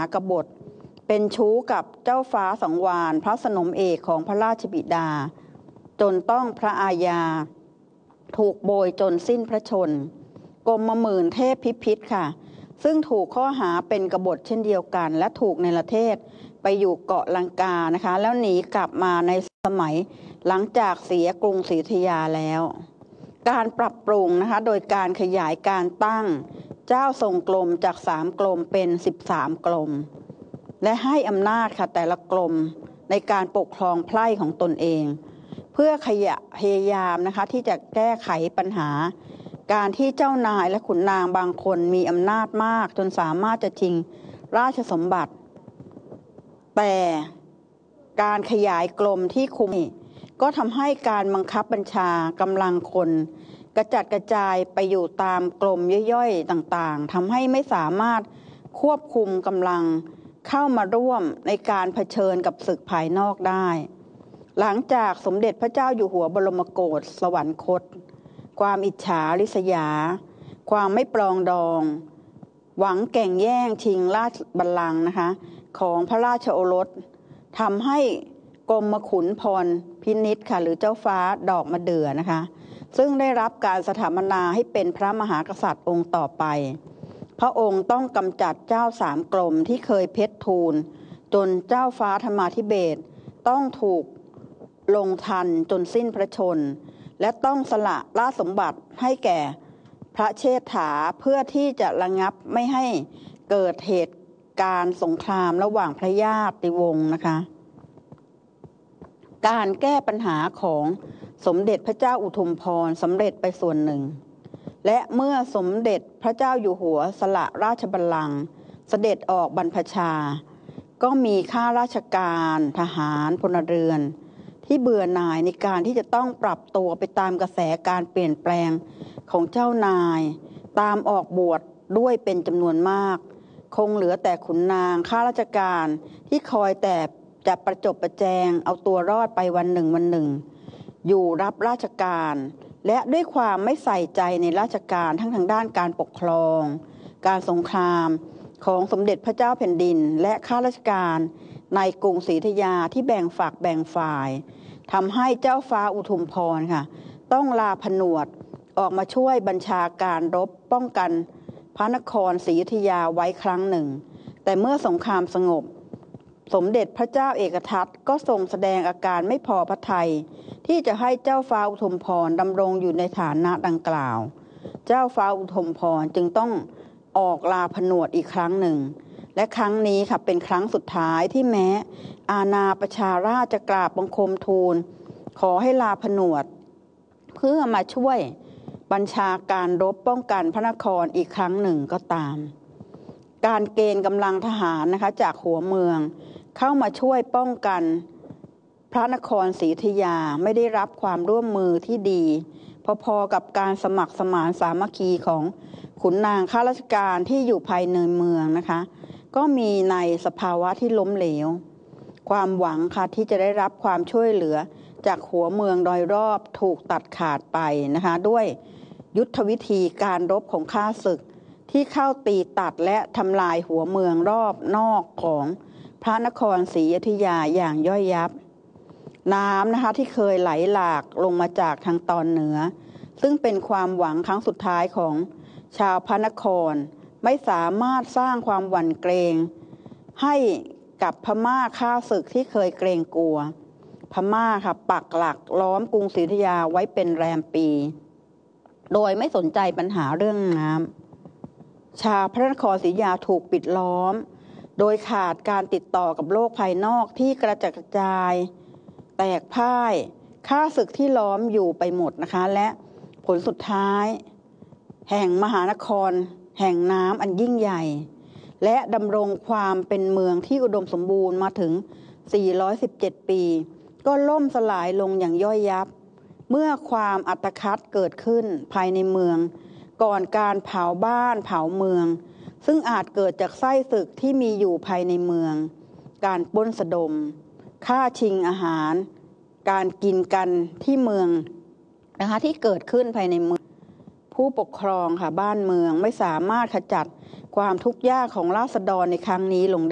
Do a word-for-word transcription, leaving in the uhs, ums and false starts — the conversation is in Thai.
ากบฏเป็นชู้กับเจ้าฟ้าสังวาลพระสนมเอกของพระราชบิดาจนต้องพระอาญาถูกโบยจนสิ้นพระชนกรมหมื่นเทพพิพิธค่ะซึ่งถูกข้อหาเป็นกบฏเช่นเดียวกันและถูกในประเทศไปอยู่เกาะลังกานะคะแล้วหนีกลับมาในสมัยหลังจากเสียกรุงศรีอยุธยาแล้วการปรับปรุงนะคะโดยการขยายการตั้งเจ้าทรงกรมจากสามกรมเป็นสิบสามกรมและให้อำนาจค่ะแต่ละกรมในการปกครองไพร่ของตนเองเพื่อขยะพยายามนะคะที่จะแก้ไขปัญหาการที่เจ้านายและขุนนางบางคนมีอำนาจมากจนสามารถจะชิงราชสมบัติแต่การขยายกรมที่คุมก็ทำให้การบังคับบัญชากำลังคนกระจัดกระจายไปอยู่ตามกรมย่อยๆต่างๆทำให้ไม่สามารถควบคุมกำลังเข้ามาร่วมในการเผชิญกับศึกภายนอกได้หลังจากสมเด็จพระเจ้าอยู่หัวบรมโกศสวรรคตความอิจฉาริษยาความไม่ปรองดองหวังแก่งแย่งชิงราชบัลลังก์นะคะของพระราชโอรสทำให้กรมขุนพรพินิจค่ะหรือเจ้าฟ้าดอกมะเดื่อนะคะซึ่งได้รับการสถาปนาให้เป็นพระมหากษัตริย์องค์ต่อไปพระองค์ต้องกำจัดเจ้าสามกรมที่เคยเพชรทูลจนเจ้าฟ้าธรรมาธิเบศรต้องถูกลงทันจนสิ้นพระชนและต้องสละราชสมบัติให้แก่พระเชษฐาเพื่อที่จะระงับไม่ให้เกิดเหตุการณ์สงครามระหว่างพระญาติวงศ์นะคะการแก้ปัญหาของสมเด็จพระเจ้าอุทุมพรสำเร็จไปส่วนหนึ่งและเมื่อสมเด็จพระเจ้าอยู่หัวสละราชบัลลังก์เสด็จออกบรรพชาก็มีข้าราชการทหารพลเรือนที่เบื่อหน่ายในการที่จะต้องปรับตัวไปตามกระแสการเปลี่ยนแปลงของเจ้านายตามออกบวชด้วยเป็นจำนวนมากคงเหลือแต่ขุนนางข้าราชการที่คอยแต่จะประจบประแจงเอาตัวรอดไปวันหนึ่งวันหนึ่งอยู่รับราชการและด้วยความไม่ใส่ใจในราชการทั้งทางด้านการปกครองการสงครามของสมเด็จพระเจ้าแผ่นดินและข้าราชการในกรุงศรีอยุธยาที่แบ่งฝักแบ่งฝ่ายทำให้เจ้าฟ้าอุทุมพรค่ะต้องลาผนวดออกมาช่วยบัญชาการรบป้องกันพระนครศรีอยุธยาไว้ครั้งหนึ่งแต่เมื่อสงครามสงบสมเด็จพระเจ้าเอกทัตก็ทรงแสดงอาการไม่พอพระทัยที่จะให้เจ้าฟ้าอุทุมพรดำรงอยู่ในฐานะดังกล่าวเจ้าฟ้าอุทุมพรจึงต้องออกลาผนวดอีกครั้งหนึ่งและครั้งนี้ค่ะเป็นครั้งสุดท้ายที่แม้อาณาประชาราชจะกราบบังคมทูลขอให้ลาผนวดเพื่อมาช่วยบัญชาการรบป้องกันพระนครอีกครั้งหนึ่งก็ตามการเกณฑ์กำลังทหารนะคะจากหัวเมืองเข้ามาช่วยป้องกันพระนครศรีอยุธยาไม่ได้รับความร่วมมือที่ดีพอๆกับการสมัครสมานสามัคคีของขุนนางข้าราชการที่อยู่ภายในเมืองนะคะก็มีในสภาวะที่ล้มเหลวความหวังค่ะที่จะได้รับความช่วยเหลือจากหัวเมืองโดยรอบถูกตัดขาดไปนะคะด้วยยุทธวิธีการรบของข้าศึกที่เข้าตีตัดและทำลายหัวเมืองรอบนอกของพระนครศรีอยุธยาอย่างย่อยยับน้ำนะคะที่เคยไหลหลากลงมาจากทางตอนเหนือซึ่งเป็นความหวังครั้งสุดท้ายของชาวพระนครไม่สามารถสร้างความหวั่นเกรงให้กับพม่าข้าศึกที่เคยเกรงกลัวพม่าค่ะปักหลักล้อมกรุงศรีอยุธยาไว้เป็นแรมปีโดยไม่สนใจปัญหาเรื่องน้ำชาวพระนครศรีอยุธยาถูกปิดล้อมโดยขาดการติดต่อกับโลกภายนอกที่กระจัดกระจายแตกพ่ายข้าศึกที่ล้อมอยู่ไปหมดนะคะและผลสุดท้ายแห่งมหานครแห่งน้ำอันยิ่งใหญ่และดำรงความเป็นเมืองที่อุดมสมบูรณ์มาถึงสี่ร้อยสิบเจ็ดปีก็ล่มสลายลงอย่างย่อยยับเมื่อความอัตคัดเกิดขึ้นภายในเมืองก่อนการเผาบ้านเผาเมืองซึ่งอาจเกิดจากไส้ศึกที่มีอยู่ภายในเมืองการปล้นสะดมฆ่าชิงอาหารการกินกันที่เมืองนะคะที่เกิดขึ้นภายในเมืองผู้ปกครองค่ะบ้านเมืองไม่สามารถขจัดความทุกข์ยากของราษฎรในครั้งนี้ลง